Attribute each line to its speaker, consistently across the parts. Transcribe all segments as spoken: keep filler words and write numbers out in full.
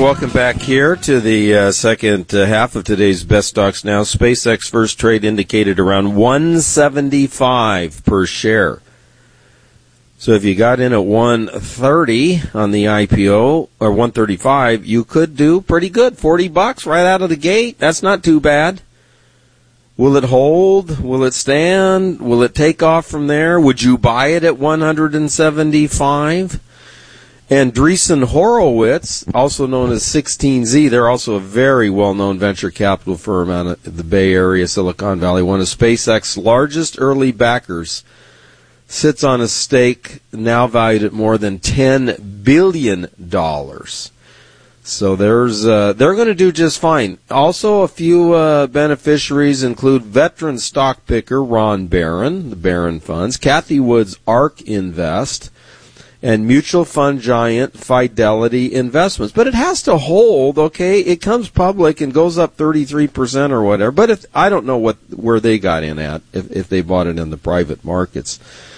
Speaker 1: welcome back here to the uh, second uh, half of today's Best Stocks Now. SpaceX first trade indicated around one seventy-five per share. So if you got in at one thirty on the I P O, or one thirty-five, you could do pretty good. forty bucks right out of the gate. That's not too bad. Will it hold? Will it stand? Will it take off from there? Would you buy it at one seventy-five? Andreessen Horowitz, also known as sixteen Z, they're also a very well-known venture capital firm out of the Bay Area, Silicon Valley, one of SpaceX's largest early backers, sits on a stake now valued at more than ten billion dollars. So there's uh, they're going to do just fine. Also, a few uh, beneficiaries include veteran stock picker Ron Barron, the Barron Funds, Kathy Wood's ARK Invest, and mutual fund giant Fidelity Investments. But it has to hold, okay? It comes public and goes up thirty-three percent or whatever. But if I don't know what where they got in at, if, if they bought it in the private markets.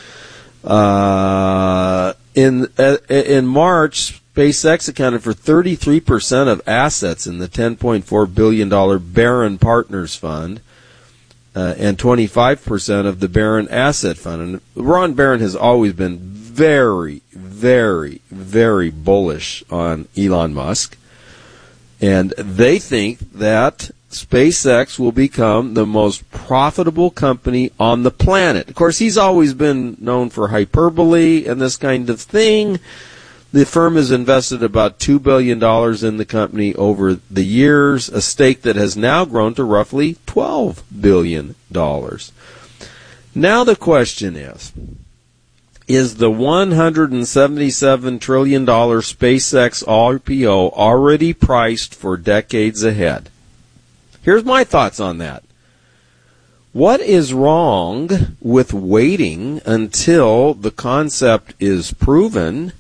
Speaker 1: Uh, in uh, in March, SpaceX accounted for thirty-three percent of assets in the ten point four billion dollars Barron Partners Fund. Uh, and twenty-five percent of the Barron Asset Fund. And Ron Barron has always been very, very, very bullish on Elon Musk. And they think that SpaceX will become the most profitable company on the planet. Of course, he's always been known for hyperbole and this kind of thing. The firm has invested about two billion dollars in the company over the years, a stake that has now grown to roughly twelve billion dollars. Now the question is, is the one hundred seventy-seven trillion dollars SpaceX I P O already priced for decades ahead? Here's my thoughts on that. What is wrong with waiting until the concept is proven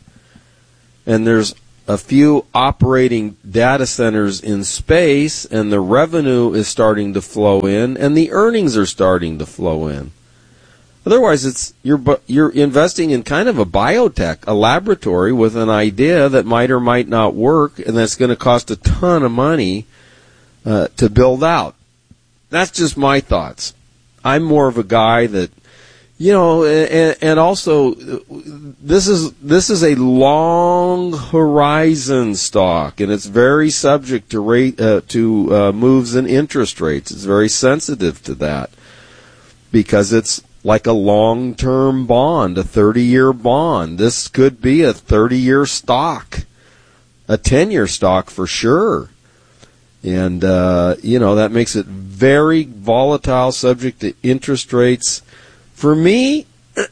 Speaker 1: and there's a few operating data centers in space, and the revenue is starting to flow in, and the earnings are starting to flow in? Otherwise, it's you're you're investing in kind of a biotech, a laboratory with an idea that might or might not work, and that's going to cost a ton of money uh, to build out. That's just my thoughts. I'm more of a guy that, you know, and, and also this is this is a long horizon stock, and it's very subject to rate uh, to uh, moves in interest rates. It's very sensitive to that because it's like a long-term bond, a thirty-year bond. This could be a thirty-year stock, a ten-year stock for sure. And, uh, you know, that makes it very volatile, subject to interest rates. For me,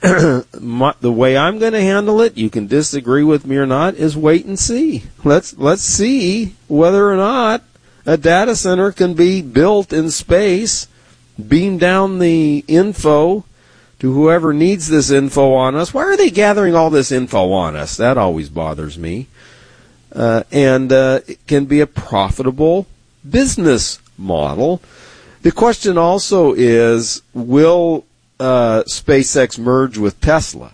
Speaker 1: my, the way I'm going to handle it, you can disagree with me or not, is wait and see. Let's let's see whether or not a data center can be built in space, beam down the info to whoever needs this info on us. Why are they gathering all this info on us? That always bothers me. Uh, and uh, it can be a profitable business model. The question also is, will uh, SpaceX merge with Tesla?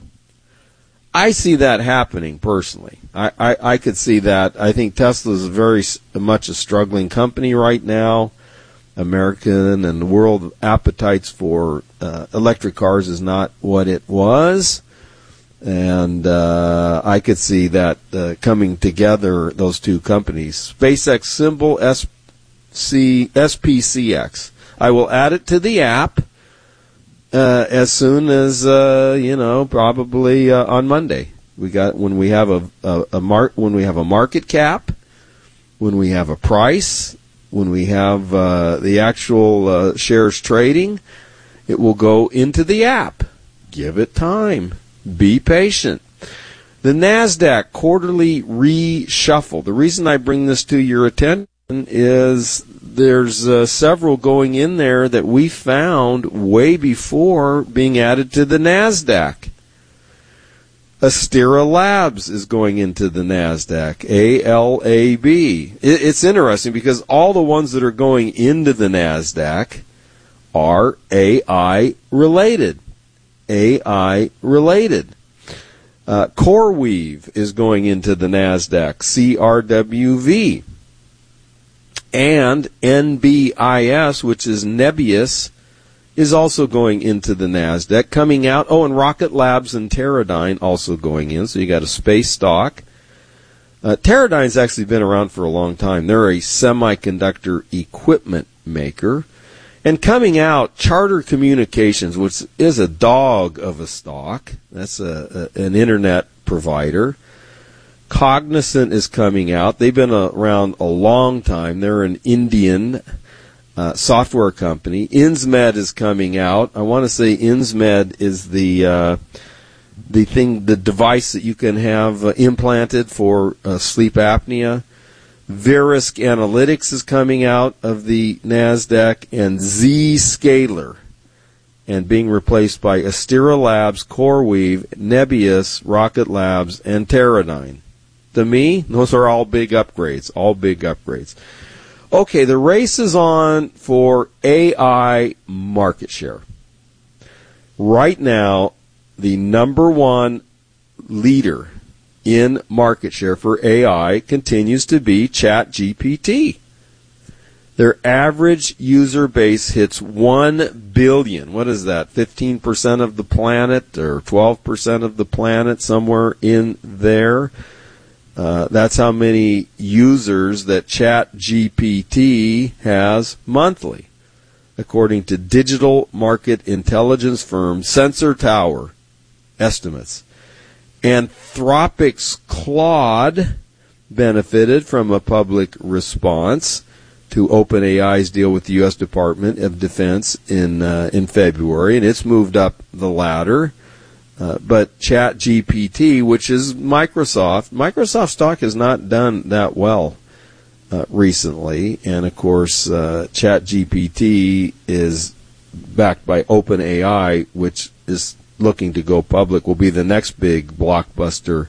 Speaker 1: I see that happening personally. I, I, I could see that. I think Tesla is very much a struggling company right now. American and the world appetites for uh, electric cars is not what it was. And uh, I could see that uh, coming together, those two companies. SpaceX symbol S C, S P C X. I will add it to the app uh, as soon as, uh, you know, probably uh, on Monday. We got when we have a, a, a mar- when we have a market cap, when we have a price, when we have uh, the actual uh, shares trading, it will go into the app. Give it time. Be patient. The NASDAQ quarterly reshuffle. The reason I bring this to your attention is there's uh, several going in there that we found way before being added to the NASDAQ. Astera Labs is going into the NASDAQ, A L A B. It, it's interesting because all the ones that are going into the NASDAQ are A I related. A I related. Uh, CoreWeave is going into the NASDAQ, C R W V. And N B I S, which is Nebius, is also going into the NASDAQ, coming out. Oh, and Rocket Labs and Teradyne also going in, so you got a space stock. Uh, Teradyne's actually been around for a long time. They're a semiconductor equipment maker. And coming out, Charter Communications, which is a dog of a stock. That's a, a, an internet provider. Cognizant is coming out. They've been around a long time. They're an Indian uh, software company. Insmed is coming out. I want to say Insmed is the uh, the thing, the device that you can have uh, implanted for uh, sleep apnea. Verisk Analytics is coming out of the NASDAQ, and Zscaler, and being replaced by Astera Labs, CoreWeave, Nebius, Rocket Labs, and Teradyne. To me, those are all big upgrades, all big upgrades. Okay, the race is on for A I market share. Right now, the number one leader in market share for A I continues to be ChatGPT. Their average user base hits one billion. What is that, fifteen percent of the planet or twelve percent of the planet, somewhere in there? Uh, that's how many users that ChatGPT has monthly, according to digital market intelligence firm Sensor Tower estimates. Anthropic's Claude benefited from a public response to OpenAI's deal with the U S Department of Defense in uh, in February, and it's moved up the ladder. Uh, but ChatGPT, which is Microsoft, Microsoft stock has not done that well uh, recently. And, of course, uh, ChatGPT is backed by OpenAI, which is looking to go public, will be the next big blockbuster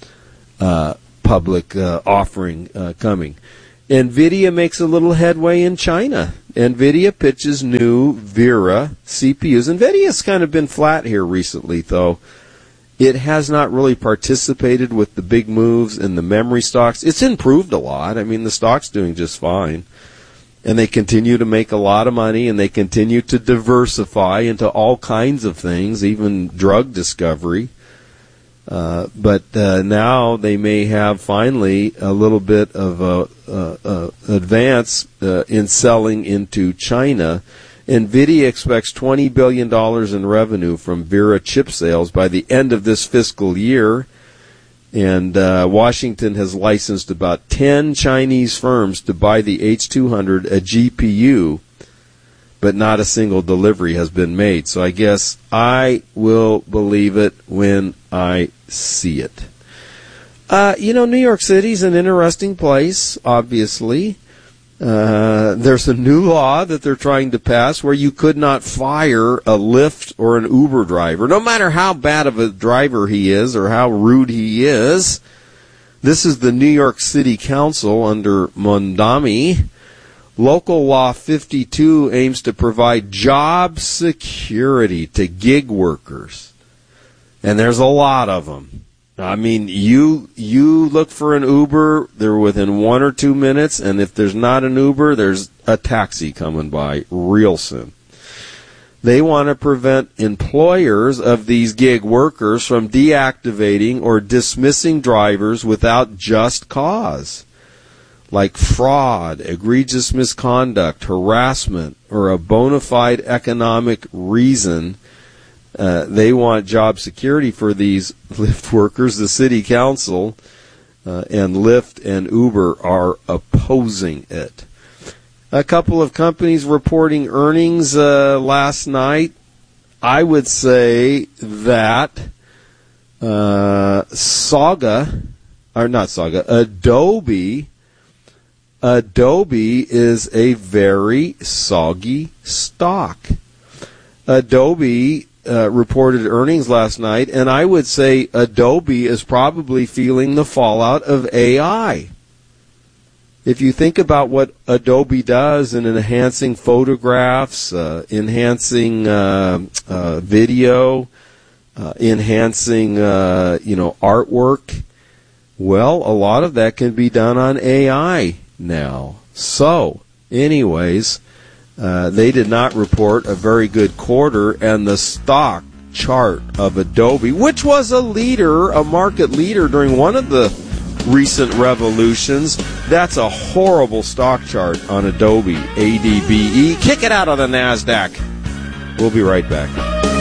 Speaker 1: uh, public uh, offering uh, coming. NVIDIA makes a little headway in China. NVIDIA pitches new Vera C P Us. NVIDIA's kind of been flat here recently, though. It has not really participated with the big moves in the memory stocks. It's improved a lot. I mean, the stock's doing just fine. And they continue to make a lot of money, and they continue to diversify into all kinds of things, even drug discovery. Uh, but uh, now they may have finally a little bit of a, a, a advance uh, in selling into China. NVIDIA expects twenty billion dollars in revenue from Vera chip sales by the end of this fiscal year. And uh, Washington has licensed about ten Chinese firms to buy the H two hundred, a G P U, but not a single delivery has been made. So I guess I will believe it when I see it. Uh, you know, New York City's an interesting place, obviously. Uh, there's a new law that they're trying to pass where you could not fire a Lyft or an Uber driver, no matter how bad of a driver he is or how rude he is. This is the New York City Council under Mondami. Local Law fifty-two aims to provide job security to gig workers. And there's a lot of them. I mean, you you look for an Uber, they're within one or two minutes, and if there's not an Uber, there's a taxi coming by real soon. They want to prevent employers of these gig workers from deactivating or dismissing drivers without just cause, like fraud, egregious misconduct, harassment, or a bona fide economic reason. Uh, they want job security for these Lyft workers. The city council uh, and Lyft and Uber are opposing it. A couple of companies reporting earnings uh, last night. I would say that uh, Saga, or not Saga, Adobe, Adobe is a very soggy stock. Adobe Uh, reported earnings last night, and I would say Adobe is probably feeling the fallout of A I. If you think about what Adobe does in enhancing photographs, uh, enhancing uh, uh, video, uh, enhancing uh, you know artwork, well, a lot of that can be done on A I now. So, anyways, uh, they did not report a very good quarter, and the stock chart of Adobe, which was a leader, a market leader during one of the recent revolutions, that's a horrible stock chart on Adobe, A D B E. Kick it out of the NASDAQ. We'll be right back.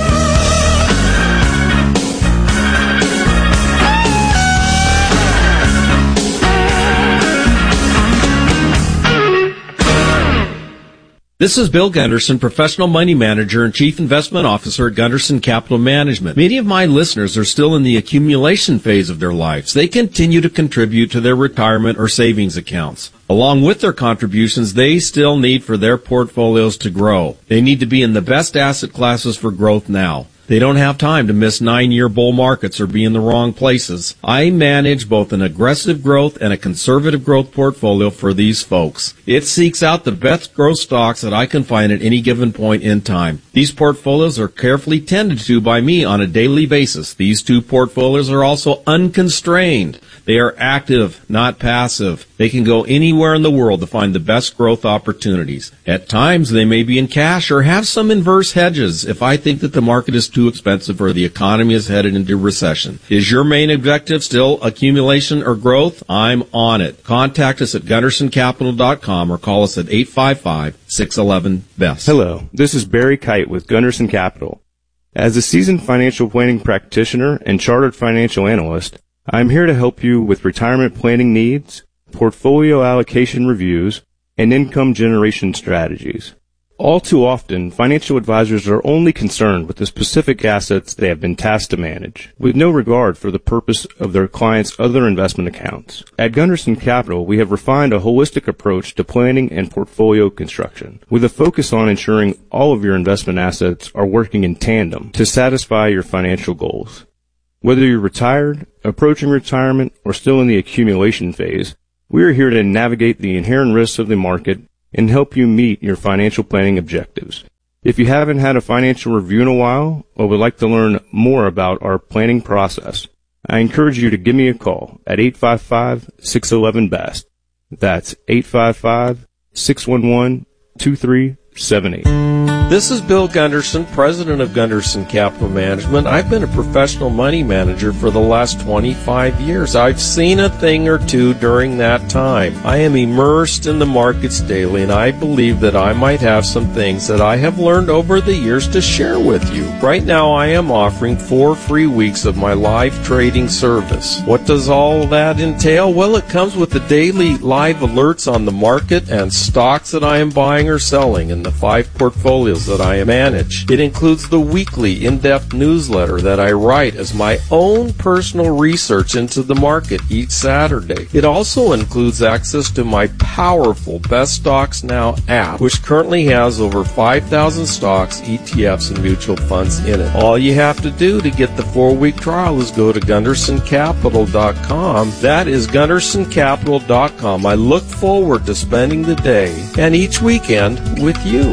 Speaker 2: This is Bill Gunderson, Professional Money Manager and Chief Investment Officer at Gunderson Capital Management. Many of my listeners are still in the accumulation phase of their lives. They continue to contribute to their retirement or savings accounts. Along with their contributions, they still need for their portfolios to grow. They need to be in the best asset classes for growth now. They don't have time to miss nine-year bull markets or be in the wrong places. I manage both an aggressive growth and a conservative growth portfolio for these folks. It seeks out the best growth stocks that I can find at any given point in time. These portfolios are carefully tended to by me on a daily basis. These two portfolios are also unconstrained. They are active, not passive. They can go anywhere in the world to find the best growth opportunities. At times, they may be in cash or have some inverse hedges if I think that the market is too expensive or the economy is headed into recession. Is your main objective still accumulation or growth? I'm on it. Contact us at gunderson capital dot com or call us at eight five five, six one one, B E S T.
Speaker 3: Hello, this is Barry Kite with Gunderson Capital. As a seasoned financial planning practitioner and chartered financial analyst, I'm here to help you with retirement planning needs, portfolio allocation reviews, and income generation strategies. All too often, financial advisors are only concerned with the specific assets they have been tasked to manage, with no regard for the purpose of their clients' other investment accounts. At Gunderson Capital, we have refined a holistic approach to planning and portfolio construction, with a focus on ensuring all of your investment assets are working in tandem to satisfy your financial goals. Whether you're retired, approaching retirement, or still in the accumulation phase, we are here to navigate the inherent risks of the market and help you meet your financial planning objectives. If you haven't had a financial review in a while or would like to learn more about our planning process, I encourage you to give me a call at eight five five, six one one, B E S T. That's eight five five, six one one, two three seven eight.
Speaker 1: This is Bill Gunderson, president of Gunderson Capital Management. I've been a professional money manager for the last twenty-five years. I've seen a thing or two during that time. I am immersed in the markets daily, and I believe that I might have some things that I have learned over the years to share with you. Right now, I am offering four free weeks of my live trading service. What does all that entail? Well, it comes with the daily live alerts on the market and stocks that I am buying or selling in the five portfolios that I manage. It includes the weekly in-depth newsletter that I write as my own personal research into the market each Saturday. It also includes access to my powerful Best Stocks Now app, which currently has over five thousand stocks, E T Fs, and mutual funds in it. All you have to do to get the four-week trial is go to gunderson capital dot com. That is gunderson capital dot com. I look forward to spending the day and each weekend with you.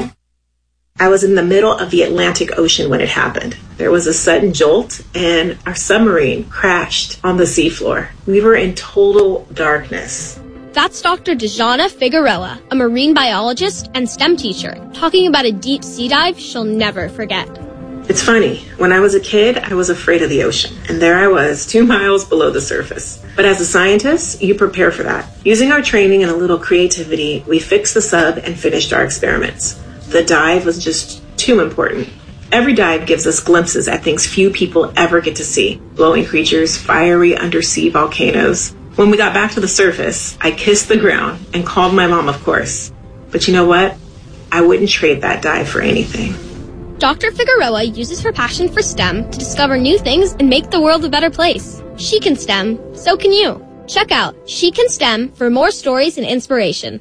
Speaker 4: I was in the middle of the Atlantic Ocean when it happened. There was a sudden jolt, and our submarine crashed on the seafloor. We were in total darkness.
Speaker 5: That's Doctor Dejana Figueroa, a marine biologist and STEM teacher, talking about a deep sea dive she'll never forget.
Speaker 4: It's funny, when I was a kid, I was afraid of the ocean, and there I was, two miles below the surface. But as a scientist, you prepare for that. Using our training and a little creativity, we fixed the sub and finished our experiments. The dive was just too important. Every dive gives us glimpses at things few people ever get to see. Glowing creatures, fiery undersea volcanoes. When we got back to the surface, I kissed the ground and called my mom, of course. But you know what? I wouldn't trade that dive for anything.
Speaker 5: Doctor Figueroa uses her passion for STEM to discover new things and make the world a better place. She can STEM, so can you. Check out She Can STEM for more stories and inspiration.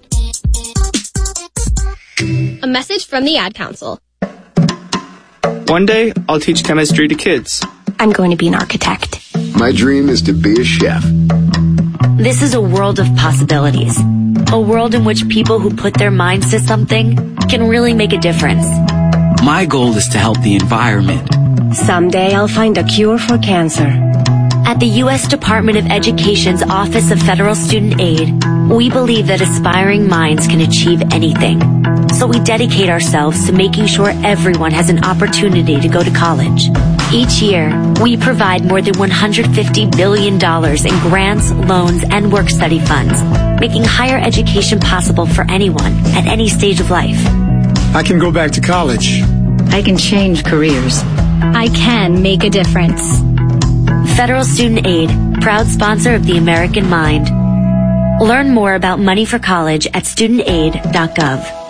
Speaker 5: A message from the Ad Council.
Speaker 6: One day, I'll teach chemistry to kids.
Speaker 7: I'm going to be an architect.
Speaker 8: My dream is to be a chef.
Speaker 7: This is a world of possibilities. A world in which people who put their minds to something can really make a difference.
Speaker 9: My goal is to help the environment.
Speaker 10: Someday I'll find a cure for cancer.
Speaker 7: At the U S Department of Education's Office of Federal Student Aid, we believe that aspiring minds can achieve anything. So we dedicate ourselves to making sure everyone has an opportunity to go to college. Each year, we provide more than one hundred fifty billion dollars in grants, loans, and work-study funds, making higher education possible for anyone at any stage of life.
Speaker 9: I can go back to college.
Speaker 10: I can change careers.
Speaker 11: I can make a difference.
Speaker 7: Federal Student Aid, proud sponsor of the American Mind. Learn more about money for college at student aid dot gov.